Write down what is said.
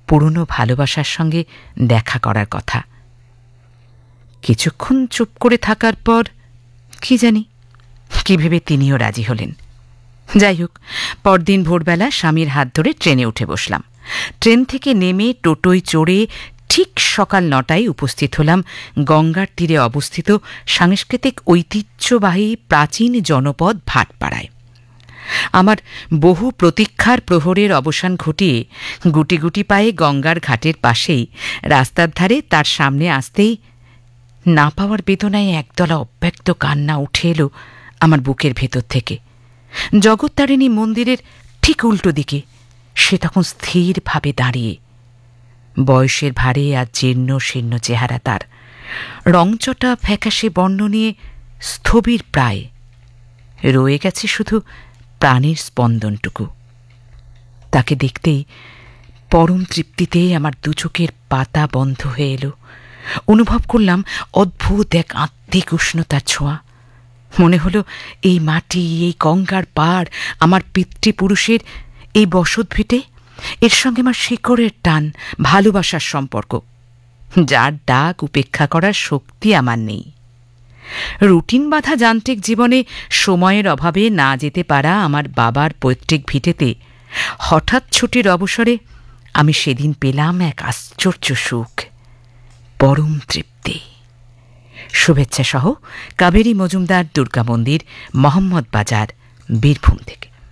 পুরনো ভালোবাসার সঙ্গে দেখা করার কথা। কিছুক্ষণ চুপ করে থাকার পর কি জানি কি ভেবে তিনিও রাজি হলেন। যাই হোক, পরদিন ভোরবেলা স্বামীর হাত ধরে ট্রেনে উঠে বসলাম। ট্রেন থেকে নেমে টোটোয় চড়ে ঠিক সকাল ৯টায় উপস্থিত হলাম গঙ্গার তীরে অবস্থিত সাংস্কৃতিক ঐতিহ্যবাহী প্রাচীন জনপদ ভাটপাড়ায়। আমার বহু প্রতীক্ষার প্রহরের অবসান ঘটিয়ে গুটি গুটি পায়ে গঙ্গার ঘাটের পাশেই রাস্তার ধারে তার সামনে আসতেই না পাওয়ার বেদনায় একদলা অব্যক্ত কান্না উঠে এলো আমার বুকের ভেতর থেকে। জগত্তারিণী মন্দিরের ঠিক উল্টো দিকে সে তখন স্থিরভাবে দাঁড়িয়ে। বয়সের ভারে আর জীর্ণ শীর্ণ চেহারা তার, রংচটা ফ্যাকাশে বর্ণ নিয়ে স্থবির প্রায়। রয়ে গেছে শুধু প্রাণের স্পন্দনটুকু। তাকে দেখতেই পরম তৃপ্তিতে আমার দুচোখের পাতা বন্ধ হয়ে এলো। অনুভব করলাম অদ্ভুত এক আত্মিক উষ্ণতার ছোঁয়া। মনে হলো এই মাটি, এই গঙ্গার পাড় আমার পিতৃপুরুষের এই বসত ভিটে, এর সঙ্গে আমার শিকড়ের টান, ভালোবাসার সম্পর্ক, যার ডাক উপেক্ষা করার শক্তি আমার নেই। রুটিন বাঁধা যান্ত্রিক জীবনে সময়ের অভাবে না যেতে পারা আমার বাবার পৈতৃক ভিটেতে হঠাৎ ছুটির অবসরে আমি সেদিন পেলাম এক আশ্চর্য সুখ, পরম তৃপ্তি। শুভেচ্ছা সহ কাবেরী মজুমদার, দুর্গা মন্দির, মোহাম্মদ বাজার, বীরভূম থেকে।